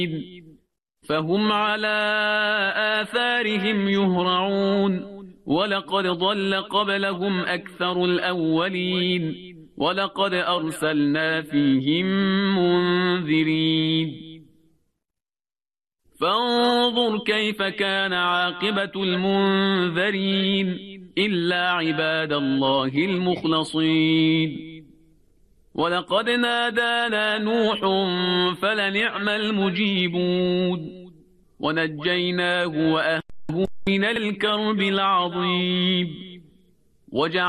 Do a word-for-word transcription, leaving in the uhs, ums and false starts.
فهم على آثارهم يهرعون ولقد ضل قبلهم أكثر الأولين ولقد أرسلنا فيهم منذرين فانظر كيف كان عاقبة المنذرين إلا عباد الله المخلصين ولقد نادانا نوح فلنعم المجيبون ونجيناه وأهله من الكرب العظيم وجعلنا